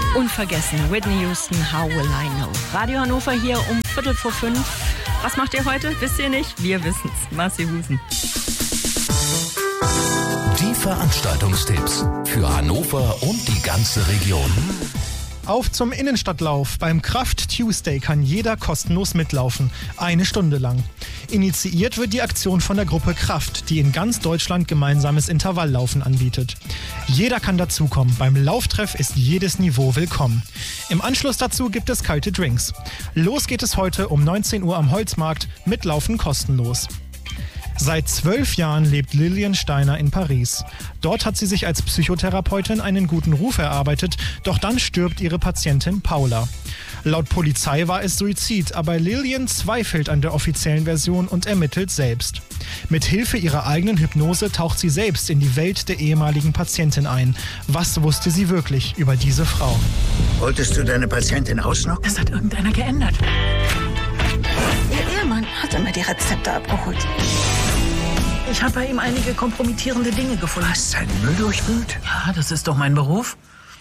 Unvergessen, Whitney Houston, How Will I Know. Radio Hannover hier um 4:45. Was macht ihr heute? Wisst ihr nicht? Wir wissen's. Marci Husen. Die Veranstaltungstipps für Hannover und die ganze Region. Auf zum Innenstadtlauf. Beim Kraft Tuesday kann jeder kostenlos mitlaufen. 1 Stunde lang. Initiiert wird die Aktion von der Gruppe Kraft, die in ganz Deutschland gemeinsames Intervalllaufen anbietet. Jeder kann dazukommen. Beim Lauftreff ist jedes Niveau willkommen. Im Anschluss dazu gibt es kalte Drinks. Los geht es heute um 19 Uhr am Holzmarkt. Mitlaufen kostenlos. Seit 12 Jahren lebt Lilian Steiner in Paris. Dort hat sie sich als Psychotherapeutin einen guten Ruf erarbeitet, doch dann stirbt ihre Patientin Paula. Laut Polizei war es Suizid, aber Lilian zweifelt an der offiziellen Version und ermittelt selbst. Mit Hilfe ihrer eigenen Hypnose taucht sie selbst in die Welt der ehemaligen Patientin ein. Was wusste sie wirklich über diese Frau? Wolltest du deine Patientin ausnocken? Das hat irgendeiner geändert. Ihr Ehemann hat immer die Rezepte abgeholt. Ich habe bei ihm einige kompromittierende Dinge gefunden. Was, sein Müll durchwühlt? Ja, das ist doch mein Beruf.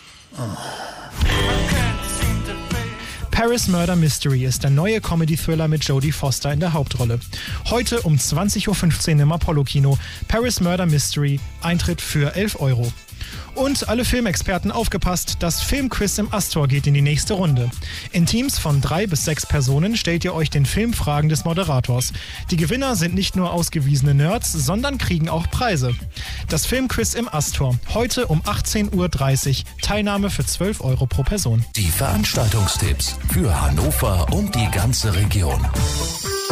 Paris Murder Mystery ist der neue Comedy-Thriller mit Jodie Foster in der Hauptrolle. Heute um 20:15 Uhr im Apollo-Kino. Paris Murder Mystery, Eintritt für 11 €. Und alle Filmexperten aufgepasst, das Filmquiz im Astor geht in die nächste Runde. In Teams von 3 bis 6 Personen stellt ihr euch den Filmfragen des Moderators. Die Gewinner sind nicht nur ausgewiesene Nerds, sondern kriegen auch Preise. Das Filmquiz im Astor, heute um 18:30 Uhr, Teilnahme für 12 € pro Person. Die Veranstaltungstipps für Hannover und die ganze Region.